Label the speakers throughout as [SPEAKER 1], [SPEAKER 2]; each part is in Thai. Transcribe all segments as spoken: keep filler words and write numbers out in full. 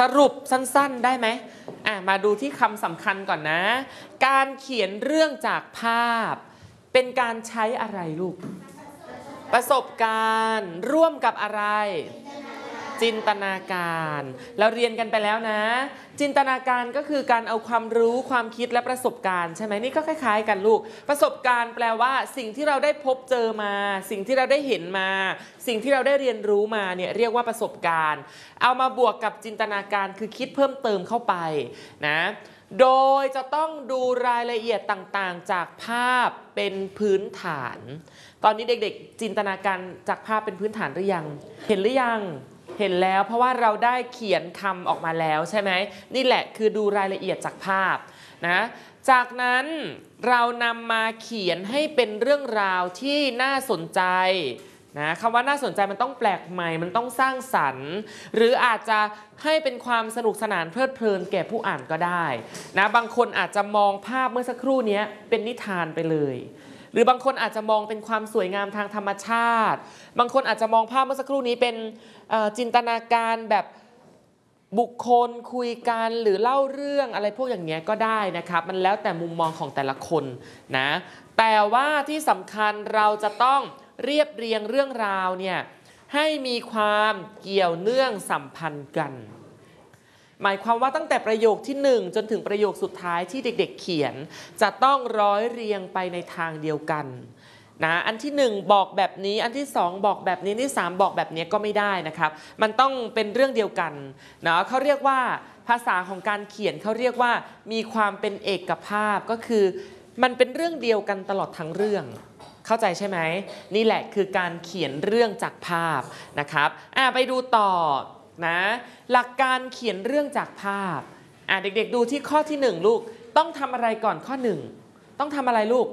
[SPEAKER 1] รุปสั้นๆได้ไหมอ่ะมาดูที่คำสำคัญก่อนนะการเขียนเรื่องจากภาพเป็นการใช้อะไรลูกประสบการณ์ร่วมกับอะไรจินตนาการเราเรียนกันไปแล้วนะจินตนาการก็คือการเอาความรู้ความคิดและประสบการณ์ใช่ไหมนี่ก็คล้ายๆกันลูกประสบการณ์แปลว่าสิ่งที่เราได้พบเจอมาสิ่งที่เราได้เห็นมาสิ่งที่เราได้เรียนรู้มาเนี่ยเรียกว่าประสบการณ์เอามาบวกกับจินตนาการคือคิดเพิ่มเติมเข้าไปนะโดยจะต้องดูรายละเอียดต่างๆจากภาพเป็นพื้นฐานตอนนี้เด็กๆจินตนาการจากภาพเป็นพื้นฐานหรือยังเห็นหรือยังเห็นแล้วเพราะว่าเราได้เขียนคำออกมาแล้วใช่ไหมนี่แหละคือดูรายละเอียดจากภาพนะจากนั้นเรานำมาเขียนให้เป็นเรื่องราวที่น่าสนใจนะคำว่าน่าสนใจมันต้องแปลกใหม่มันต้องสร้างสรรค์หรืออาจจะให้เป็นความสนุกสนานเพลิดเพลินแก่ผู้อ่านก็ได้นะบางคนอาจจะมองภาพเมื่อสักครู่นี้เป็นนิทานไปเลยหรือบางคนอาจจะมองเป็นความสวยงามทางธรรมชาติบางคนอาจจะมองภาพเมื่อสักครู่นี้เป็นจินตนาการแบบบุคคลคุยกันหรือเล่าเรื่องอะไรพวกอย่างเงี้ยก็ได้นะครับมันแล้วแต่มุมมองของแต่ละคนนะแต่ว่าที่สำคัญเราจะต้องเรียบเรียงเรื่องราวเนี่ยให้มีความเกี่ยวเนื่องสัมพันธ์กันหมายความว่าตั้งแต่ประโยคที่หนึ่งจนถึงประโยคสุดท้ายที่เด็กๆเขียนจะต้องร้อยเรียงไปในทางเดียวกันนะอันที่หนึ่งบอกแบบนี้อันที่สองบอกแบบนี้อันที่สามบอกแบบนี้ก็ไม่ได้นะครับมันต้องเป็นเรื่องเดียวกันนะเขาเรียกว่าภาษาของการเขียนเขาเรียกว่ามีความเป็นเอกภาพก็คือมันเป็นเรื่องเดียวกันตลอดทั้งเรื่องเข้าใจใช่ไหมนี่แหละคือการเขียนเรื่องจากภาพนะครับอ่ะไปดูต่อนะหลักการเขียนเรื่องจากภาพอ่ะเด็กๆดูที่ข้อที่หนึ่งลูกต้องทำอะไรก่อนข้อหนึ่งต้องทำอะไรลูก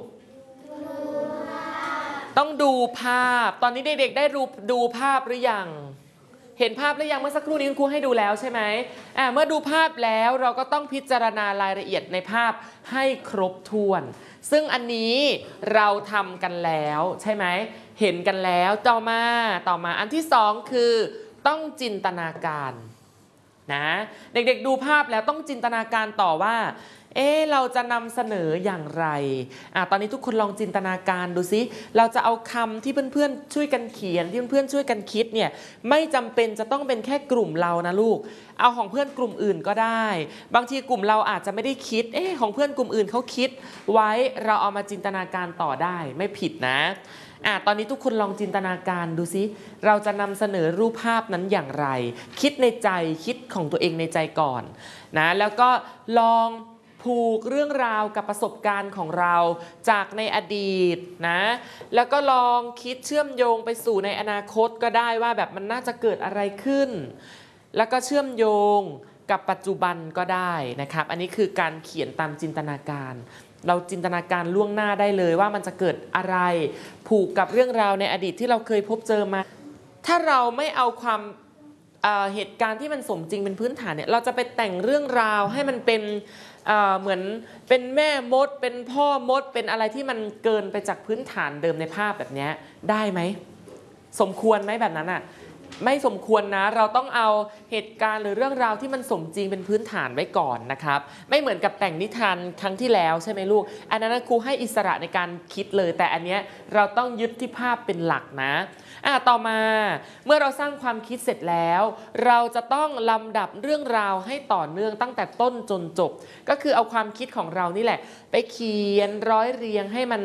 [SPEAKER 1] ต้องดูภาพตอนนี้เด็กๆได้ดูดูภาพหรือยังเห็นภาพหรือยังเมื่อสักครู่นี้คุณครูให้ดูแล้วใช่ไหมอ่ะเมื่อดูภาพแล้วเราก็ต้องพิจารณารายละเอียดในภาพให้ครบถ้วนซึ่งอันนี้เราทำกันแล้วใช่ไหมเห็นกันแล้วต่อมาต่อมาอันที่สองคือต้องจินตนาการนะเด็กๆดูภาพแล้วต้องจินตนาการต่อว่าเอ๊ะเราจะนำเสนออย่างไรอ่ะตอนนี้ทุกคนลองจินตนาการดูสิเราจะเอาคำที่เพื่อนๆช่วยกันเขียนที่เพื่อนๆช่วยกันคิดเนี่ยไม่จำเป็นจะต้องเป็นแค่กลุ่มเรานะลูกเอาของเพื่อนกลุ่มอื่นก็ได้บางทีกลุ่มเราอาจจะไม่ได้คิดเอ๊ะของเพื่อนกลุ่มอื่นเขาคิดไว้เราเอามาจินตนาการต่อได้ไม่ผิดนะอ่ะตอนนี้ทุกคนลองจินตนาการดูสิเราจะนำเสนอรูปภาพนั้นอย่างไรคิดในใจคิดของตัวเองในใจก่อนนะแล้วก็ลองผูกเรื่องราวกับประสบการณ์ของเราจากในอดีตนะแล้วก็ลองคิดเชื่อมโยงไปสู่ในอนาคตก็ได้ว่าแบบมันน่าจะเกิดอะไรขึ้นแล้วก็เชื่อมโยงกับปัจจุบันก็ได้นะครับอันนี้คือการเขียนตามจินตนาการเราจินตนาการล่วงหน้าได้เลยว่ามันจะเกิดอะไรผูกกับเรื่องราวในอดีตที่เราเคยพบเจอมาถ้าเราไม่เอาความเอ่อเหตุการณ์ที่มันสมจริงเป็นพื้นฐานเนี่ยเราจะไปแต่งเรื่องราวให้มันเป็นเอ่อเหมือนเป็นแม่มดเป็นพ่อมดเป็นอะไรที่มันเกินไปจากพื้นฐานเดิมในภาพแบบนี้ได้ไหมสมควรไหมแบบนั้นอ่ะไม่สมควรนะเราต้องเอาเหตุการณ์หรือเรื่องราวที่มันสมจริงเป็นพื้นฐานไว้ก่อนนะครับไม่เหมือนกับแต่งนิทานครั้งที่แล้วใช่ไหมลูกอันนั้นครูให้อิสระในการคิดเลยแต่อันเนี้ยเราต้องยึดที่ภาพเป็นหลักนะอ่ะต่อมาเมื่อเราสร้างความคิดเสร็จแล้วเราจะต้องลำดับเรื่องราวให้ต่อเนื่องตั้งแต่ต้นจนจบก็คือเอาความคิดของเรานี่แหละไปเขียนร้อยเรียงให้มัน